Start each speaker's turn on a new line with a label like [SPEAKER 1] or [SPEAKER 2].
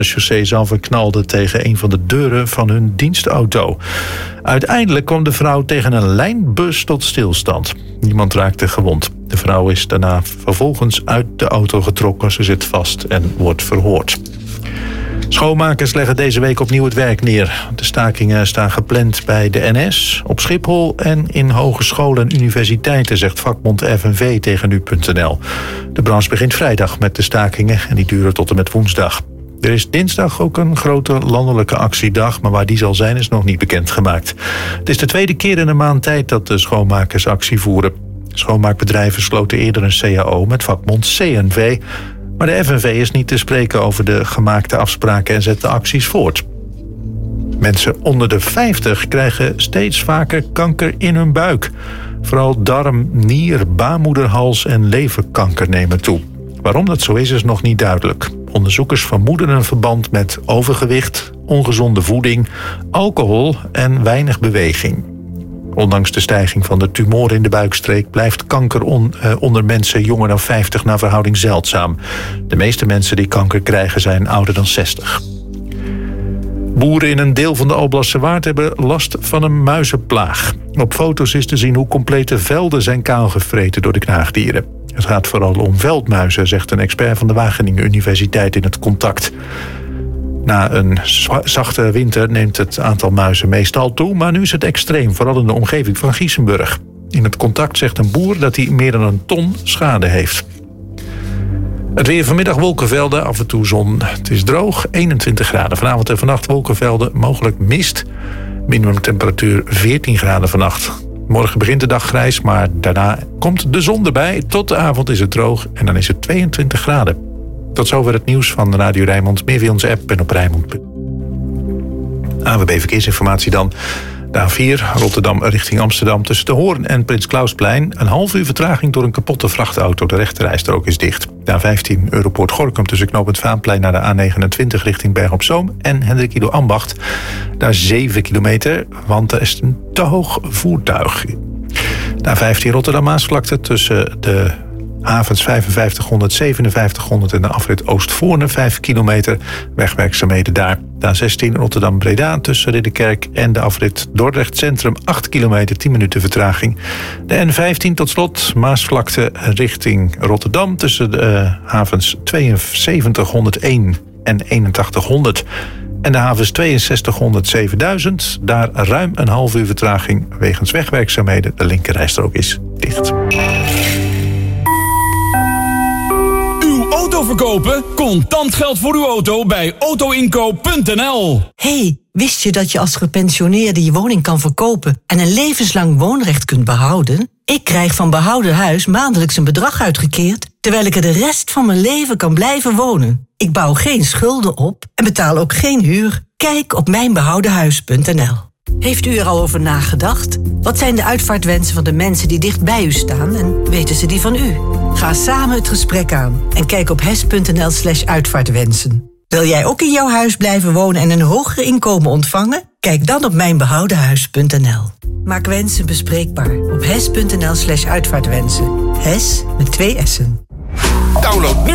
[SPEAKER 1] chaussee zelf knalde tegen een van de deuren van hun dienstauto. Uiteindelijk kwam de vrouw tegen een lijnbus tot stilstand. Niemand raakte gewond. De vrouw is daarna vervolgens uit de auto getrokken. Ze zit vast en wordt verhoord. Schoonmakers leggen deze week opnieuw het werk neer. De stakingen staan gepland bij de NS, op Schiphol en in hogescholen en universiteiten, zegt vakbond FNV tegen nu.nl. De branche begint vrijdag met de stakingen en die duren tot en met woensdag. Er is dinsdag ook een grote landelijke actiedag, maar waar die zal zijn is nog niet bekendgemaakt. Het is de tweede keer in een maand tijd dat de schoonmakers actie voeren. Schoonmaakbedrijven sloten eerder een CAO met vakbond CNV. Maar de FNV is niet te spreken over de gemaakte afspraken en zet de acties voort. Mensen onder de 50 krijgen steeds vaker kanker in hun buik. Vooral darm, nier, baarmoederhals en leverkanker nemen toe. Waarom dat zo is nog niet duidelijk. Onderzoekers vermoeden een verband met overgewicht, ongezonde voeding, alcohol en weinig beweging. Ondanks de stijging van de tumoren in de buikstreek blijft kanker onder mensen jonger dan 50 naar verhouding zeldzaam. De meeste mensen die kanker krijgen zijn ouder dan 60. Boeren in een deel van de Alblassche Waard hebben last van een muizenplaag. Op foto's is te zien hoe complete velden zijn kaalgevreten door de knaagdieren. Het gaat vooral om veldmuizen, zegt een expert van de Wageningen Universiteit in het Contact. Na een zachte winter neemt het aantal muizen meestal toe, maar nu is het extreem, vooral in de omgeving van Giesenburg. In het Contact zegt een boer dat hij meer dan 1 ton schade heeft. Het weer vanmiddag wolkenvelden, af en toe zon. Het is droog, 21 graden. Vanavond en vannacht wolkenvelden, mogelijk mist. Minimumtemperatuur 14 graden vannacht. Morgen begint de dag grijs, maar daarna komt de zon erbij. Tot de avond is het droog en dan is het 22 graden. Tot zover het nieuws van Radio Rijnmond. Meer via onze app en op Rijnmond. ANWB Verkeersinformatie dan. De A4 Rotterdam richting Amsterdam tussen de Hoorn en Prins Klausplein. Een half uur vertraging door een kapotte vrachtauto. De rechterrijstrook is dicht. De A15 Europoort Gorinchem tussen knooppunt Vaanplein naar de A29 richting Berg op Zoom. En Hendrik Ido Ambacht. Daar 7 kilometer, want er is een te hoog voertuig. De A15 Rotterdam Maasvlakte tussen de havens 5500, 5700 en de afrit Oostvoorne 5 kilometer. Wegwerkzaamheden daar. De A16 Rotterdam-Breda tussen Ridderkerk en de afrit Dordrecht Centrum 8 kilometer, 10 minuten vertraging. De N15 tot slot Maasvlakte richting Rotterdam tussen de havens 7201 en 8100. En de havens 6200, 7000. Daar ruim een half uur vertraging wegens wegwerkzaamheden. De linkerrijstrook is dicht.
[SPEAKER 2] Auto verkopen? Contant geld voor uw auto bij autoinkoop.nl.
[SPEAKER 3] Hey, wist je dat je als gepensioneerde je woning kan verkopen en een levenslang woonrecht kunt behouden? Ik krijg van Behouden Huis maandelijks een bedrag uitgekeerd, terwijl ik er de rest van mijn leven kan blijven wonen. Ik bouw geen schulden op en betaal ook geen huur. Kijk op mijnbehoudenhuis.nl. Heeft u er al over nagedacht? Wat zijn de uitvaartwensen van de mensen die dicht bij u staan en weten ze die van u? Ga samen het gesprek aan en kijk op hes.nl/uitvaartwensen. Wil jij ook in jouw huis blijven wonen en een hoger inkomen ontvangen? Kijk dan op mijnbehoudenhuis.nl. Maak wensen bespreekbaar op hes.nl/uitvaartwensen. Hes met 2 S'en.
[SPEAKER 2] Download nu